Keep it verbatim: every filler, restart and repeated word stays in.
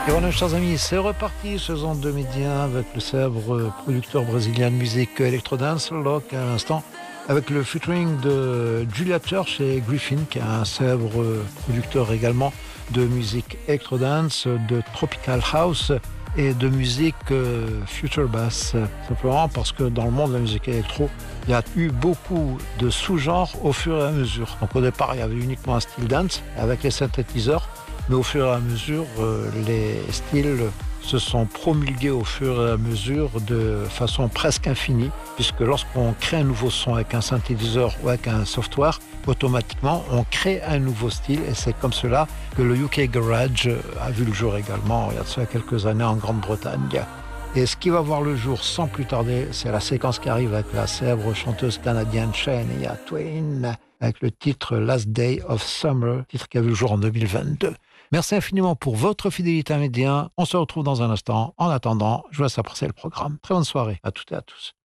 Et voilà, chers amis, c'est reparti, saison deux Média avec le célèbre producteur brésilien de musique Electrodance, Locke, à l'instant, avec le featuring de Julia Church et Griffin, qui est un célèbre producteur également de musique Electrodance, de Tropical House et de musique euh, Future Bass, simplement parce que dans le monde de la musique électro, il y a eu beaucoup de sous-genres au fur et à mesure. Donc au départ, il y avait uniquement un style dance avec les synthétiseurs, mais au fur et à mesure, euh, les styles se sont promulgués au fur et à mesure de façon presque infinie, puisque lorsqu'on crée un nouveau son avec un synthétiseur ou avec un software, automatiquement, on crée un nouveau style, et c'est comme cela que le U K Garage a vu le jour également, il y a de cela quelques années en Grande-Bretagne. Et ce qui va voir le jour sans plus tarder, c'est la séquence qui arrive avec la célèbre chanteuse canadienne Shania Twain, avec le titre Last Day of Summer, titre qui a vu le jour en deux mille vingt-deux. Merci infiniment pour votre fidélité à Média. On se retrouve dans un instant. En attendant, je vous laisse apprécier le programme. Très bonne soirée à toutes et à tous.